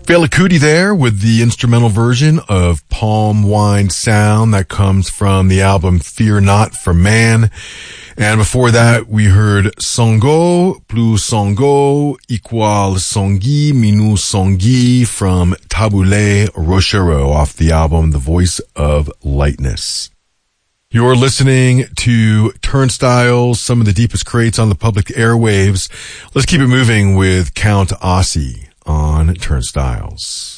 Fela Kuti there with the instrumental version of Palm Wine Sound that comes from the album Fear Not for Man. And before that, we heard Songo plus Songo igual Songi minus Songi from Tabule Rochereau off the album The Voice of Lightness. You're listening to Turnstiles, some of the deepest crates on the public airwaves. Let's keep it moving with Count Ossie on Turnstiles.